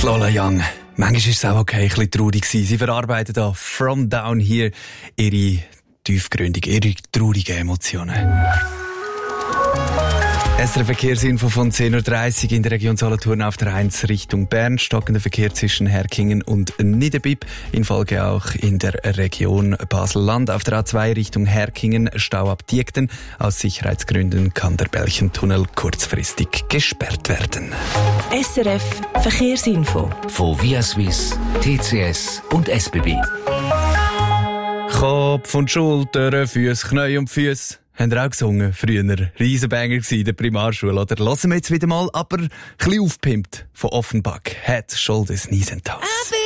Lola Young. Manchmal war es auch okay, ein bisschen traurig gewesen. Sie verarbeitet da «From Down Here» ihre tiefgründige, ihre traurigen Emotionen. SRF Verkehrsinfo von 10.30 Uhr in der Region Solothurn auf der 1 Richtung Bern. Stockender Verkehr zwischen Herkingen und Niederbipp. In Folge auch in der Region Basel-Land. Auf der A2 Richtung Herkingen Stau ab Diekten. Aus Sicherheitsgründen kann der Belchentunnel kurzfristig gesperrt werden. SRF Verkehrsinfo von Viaswiss, TCS und SBB. Kopf und Schultern, Füße, Knie und Füße. Haben ihr auch gesungen? Früher Riesenbanger in der Primarschule, oder? Hören wir jetzt wieder mal, aber ein bisschen aufgepimpt von Offenbach. Head, Shoulders, Knees and Toes.